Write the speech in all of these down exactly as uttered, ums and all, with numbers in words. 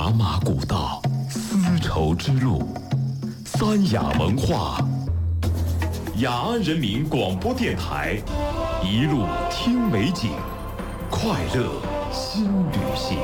茶马古道，丝绸之路，三雅文化，雅安人民广播电台，一路听美景，快乐新旅行。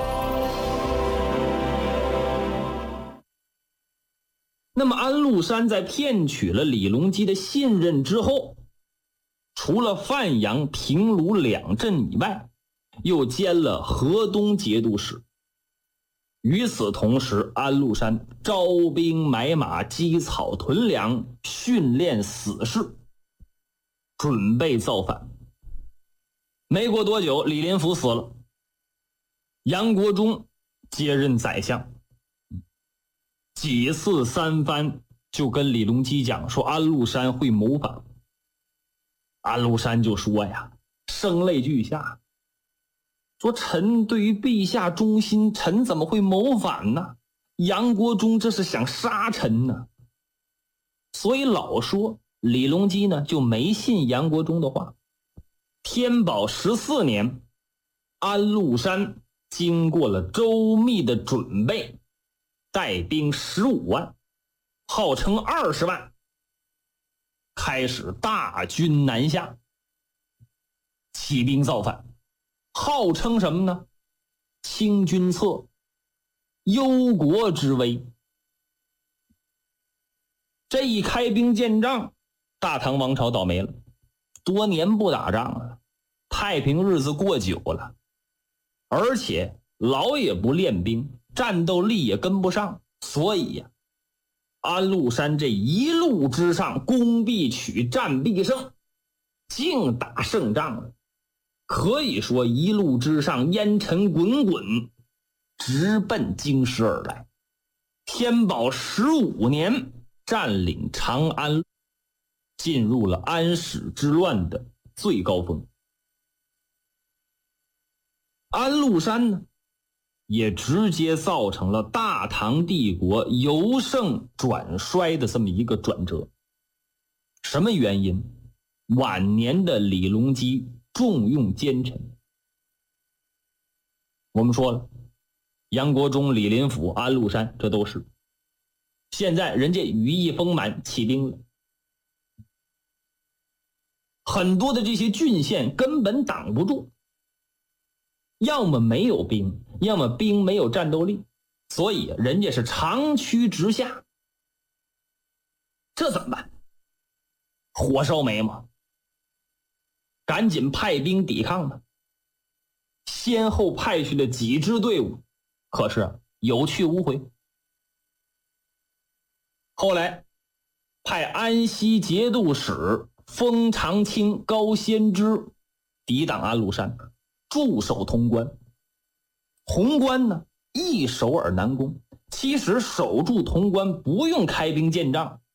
那么安禄山在骗取了李隆基的信任之后，除了范阳、平卢两镇以外，又兼了河东节度使。与此同时，安禄山招兵买马，积草屯粮，训练死士，准备造反。没过多久，李林甫死了，杨国忠接任宰相。几次三番就跟李隆基讲说安禄山会谋反。安禄山就说呀，声泪俱下，说臣对于陛下忠心，臣怎么会谋反呢？杨国忠这是想杀臣呢。所以老说李隆基呢就没信杨国忠的话。天宝十四年，安禄山经过了周密的准备，带兵十五万，号称二十万，开始大军南下，起兵造反，号称什么呢？清君侧，忧国之威。这一开兵建仗，大唐王朝倒霉了，多年不打仗了，太平日子过久了，而且老也不练兵，战斗力也跟不上，所以呀、啊，安禄山这一路之上，攻必取，战必胜，净打胜仗了。可以说一路之上烟尘滚滚，直奔京师而来。天宝十五年，占领长安，进入了安史之乱的最高峰。安禄山呢，也直接造成了大唐帝国由盛转衰的这么一个转折。什么原因？晚年的李隆基重用奸臣。我们说了，杨国忠、李林甫、安禄山，这都是。现在人家羽翼丰满，起兵了，很多的这些郡县根本挡不住，要么没有兵，要么兵没有战斗力，所以人家是长驱直下。这怎么办？火烧眉毛，赶紧派兵抵抗吧。先后派去了几支队伍，可是有去无回。后来派安西节度使封长清、高仙芝抵挡安禄山，驻守潼关。潼关呢，易守而难攻，其实守住潼关不用开兵建仗，